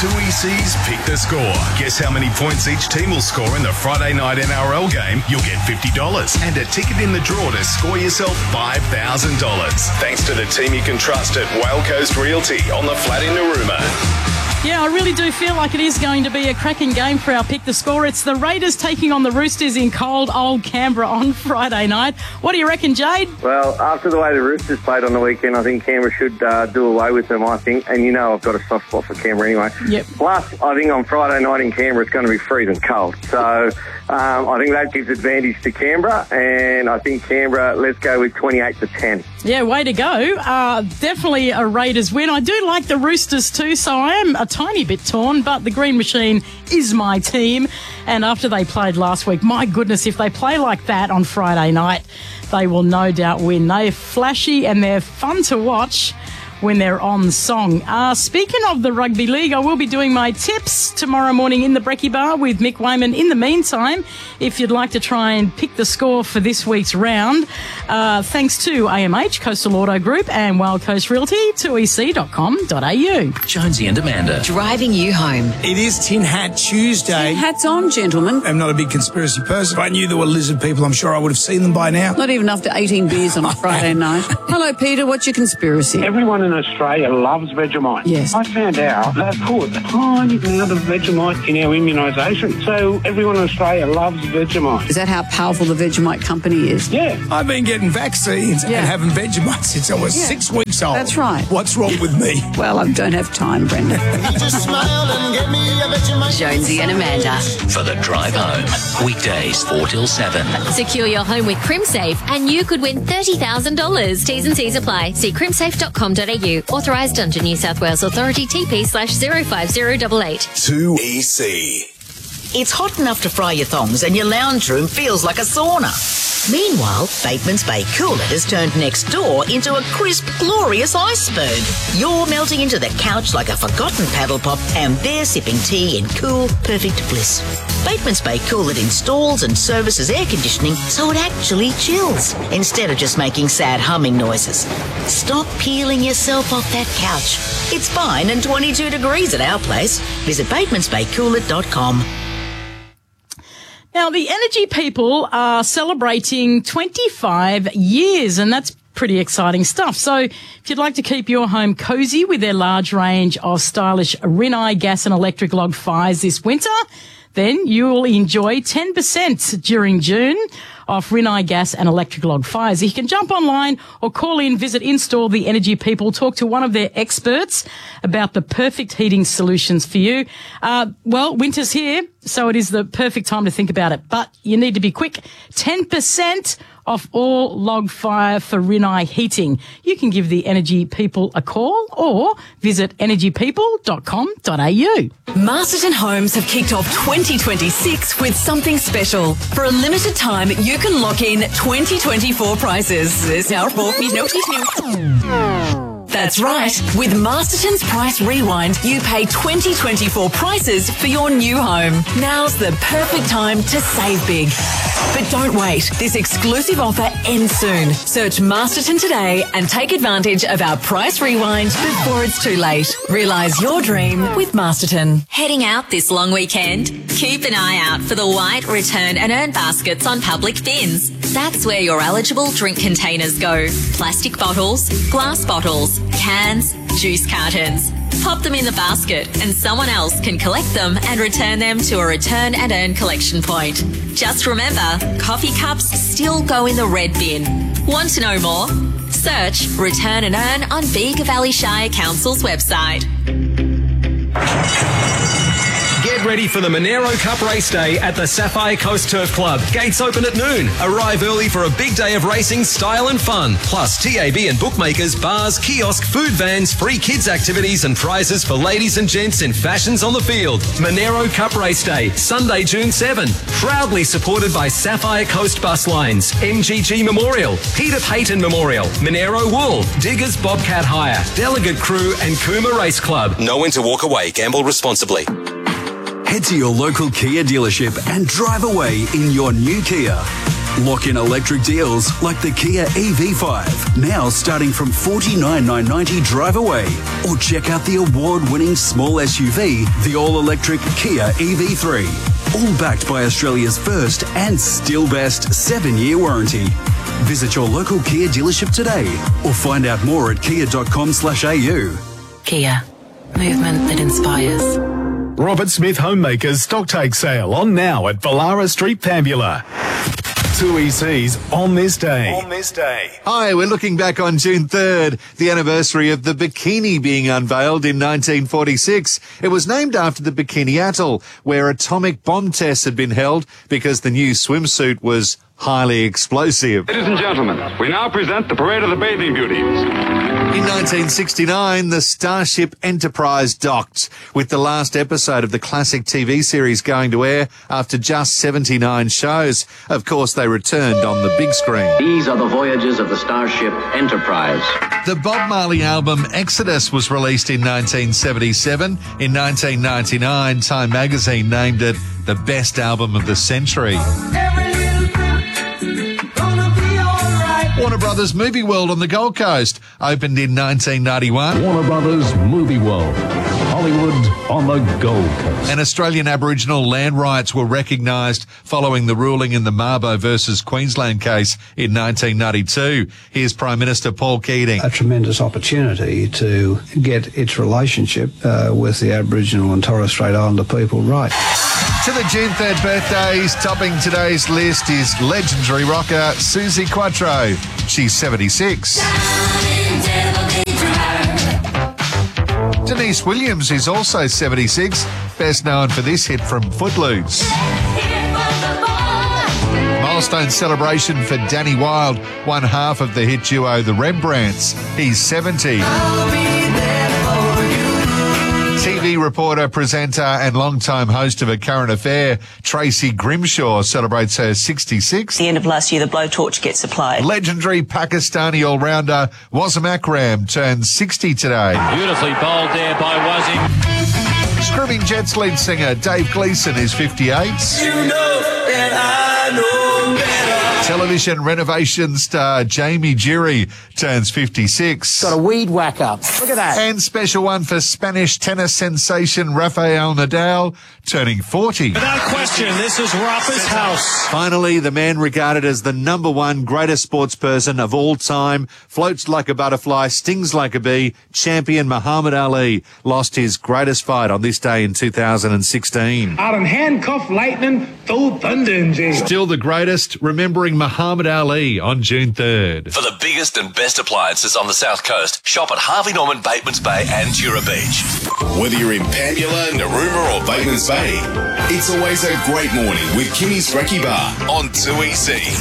2EC's Pick the Score. Guess how many points each team will score in the Friday night NRL game? You'll get $50 and a ticket in the draw to score yourself $5,000. Thanks to the team you can trust at Whale Coast Realty on the flat in Narooma. Yeah, I really do feel like it is going to be a cracking game for our Pick the Score. It's the Raiders taking on the Roosters in cold old Canberra on Friday night. What do you reckon, Jade? Well, after the way the Roosters played on the weekend, I think Canberra should do away with them, I think. And you know I've got a soft spot for Canberra anyway. Yep. Plus, I think on Friday night in Canberra it's going to be freezing cold. So I think that gives advantage to Canberra. And I think Canberra, let's go with 28-10. Yeah, way to go. Definitely a Raiders win. I do like the Roosters too, so I am a tiny bit torn, but the Green Machine is my team. And after they played last week, my goodness, if they play like that on Friday night, they will no doubt win. They're flashy and they're fun to watch when they're on song. Speaking of the Rugby League, I will be doing my tips tomorrow morning in the Brekkie Bar with Mick Wayman. In the meantime, if you'd like to try and pick the score for this week's round, thanks to AMH, Coastal Auto Group and Wild Coast Realty, 2ec.com.au. Jonesy and Amanda. Driving you home. It is Tin Hat Tuesday. Hats on, gentlemen. I'm not a big conspiracy person. If I knew there were lizard people, I'm sure I would have seen them by now. Not even after 18 beers on a Friday night. Hello, Peter. What's your conspiracy? Everyone in Australia loves Vegemite. Yes. I found out they put a tiny amount of Vegemite in our immunisation. So everyone in Australia loves Vegemite. Is that how powerful the Vegemite company is? Yeah. I've been getting vaccines and having Vegemite since I was 6 weeks old. That's right. What's wrong with me? Well, I don't have time, Brenda. Just smile and get me a Vegemite. Jonesy and Amanda. For the drive home. Weekdays 4 till 7. Secure your home with CrimSafe and you could win $30,000. T's and C's apply. See crimsafe.com.au. Authorised under New South Wales Authority TP/05088. 2EC. It's hot enough to fry your thongs and your lounge room feels like a sauna. Meanwhile, Bateman's Bay Cooler has turned next door into a crisp, glorious iceberg. You're melting into the couch like a forgotten paddle pop and they're sipping tea in cool, perfect bliss. Bateman's Bay Cooler installs and services air conditioning so it actually chills instead of just making sad humming noises. Stop peeling yourself off that couch. It's fine and 22 degrees at our place. Visit batemansbaycooler.com. Now, the Energy People are celebrating 25 years, and that's pretty exciting stuff. So if you'd like to keep your home cosy with their large range of stylish Rinnai gas and electric log fires this winter, then you'll enjoy 10% during June off Rinnai gas and electric log fires. You can jump online or call in, visit in-store the Energy People, talk to one of their experts about the perfect heating solutions for you. Well, winter's here, so it is the perfect time to think about it, but you need to be quick. 10% off all log fire for Rinnai heating. You can give the Energy People a call or visit energypeople.com.au. Masterton Homes have kicked off 2026 with something special. For a limited time, you can lock in 2024 prices. There's our That's right. With Masterton's Price Rewind, you pay 2024 prices for your new home. Now's the perfect time to save big. But don't wait. This exclusive offer ends soon. Search Masterton today and take advantage of our Price Rewind before it's too late. Realise your dream with Masterton. Heading out this long weekend? Keep an eye out for the white return and earn baskets on public bins. That's where your eligible drink containers go. Plastic bottles, glass bottles, cans, juice cartons. Pop them in the basket and someone else can collect them and return them to a return and earn collection point. Just remember, coffee cups still go in the red bin. Want to know more? Search Return and Earn on Bega Valley Shire Council's website. Get ready for the Monero Cup race day at the Sapphire Coast Turf Club. Gates open at noon. Arrive early for a big day of racing, style and fun. Plus TAB and bookmakers, bars, kiosk, food vans, free kids activities and prizes for ladies and gents in fashions on the field. Monero Cup race day, Sunday, June 7. Proudly supported by Sapphire Coast Bus Lines, MGG Memorial, Peter Payton Memorial, Monero Wool, Diggers Bobcat Hire, Delegate Crew and Cooma Race Club. Know when to walk away. Gamble responsibly. Head to your local Kia dealership and drive away in your new Kia. Lock in electric deals like the Kia EV5, now starting from $49,990 drive away. Or check out the award-winning small SUV, the all-electric Kia EV3. All backed by Australia's first and still best 7-year warranty. Visit your local Kia dealership today or find out more at kia.com/au. Kia. Movement that inspires. Robert Smith Homemakers Stocktake Sale on now at Vallara Street, Pambula. 2EC's On This Day. Hi, we're looking back on June 3rd, the anniversary of the bikini being unveiled in 1946. It was named after the Bikini Atoll, where atomic bomb tests had been held because the new swimsuit was highly explosive. Ladies and gentlemen, we now present the Parade of the Bathing Beauties. In 1969, the Starship Enterprise docked, with the last episode of the classic TV series going to air after just 79 shows. Of course, they returned on the big screen. These are the voyages of the Starship Enterprise. The Bob Marley album Exodus was released in 1977. In 1999, Time magazine named it the best album of the century. Warner Brothers Movie World on the Gold Coast opened in 1991. Warner Brothers Movie World, Hollywood on the Gold Coast. And Australian Aboriginal land rights were recognised following the ruling in the Mabo versus Queensland case in 1992. Here's Prime Minister Paul Keating. A tremendous opportunity to get its relationship with the Aboriginal and Torres Strait Islander people right. To the June 3rd birthdays, topping today's list is legendary rocker Suzi Quatro. She's 76. Denise Williams is also 76, best known for this hit from Footloose. Milestone celebration for Danny Wilde, one half of the hit duo The Rembrandts. He's 70. TV reporter, presenter and long-time host of A Current Affair, Tracy Grimshaw celebrates her 66th. At the end of last year, the blowtorch gets applied. Legendary Pakistani all-rounder Wasim Akram turns 60 today. Beautifully bowled there by Wasim. Screaming Jets lead singer Dave Gleeson is 58. You know that I know better. Television renovation star Jamie Jury turns 56. Got a weed whacker. Look at that. And special one for Spanish tennis sensation Rafael Nadal turning 40. Without question, this is Rafa's house. Finally, the man regarded as the #1 greatest sports person of all time, floats like a butterfly, stings like a bee, champion Muhammad Ali lost his greatest fight on this day in 2016. Out and handcuff lightning, throw thunder in jail. Still the greatest, remembering Muhammad Ali on June 3rd. For the biggest and best appliances on the South Coast, shop at Harvey Norman, Batemans Bay and Tura Beach. Whether you're in Pambula, Narooma or Batemans Bay, it's always a great morning with Kimmy's Brekkie Bar on 2EC.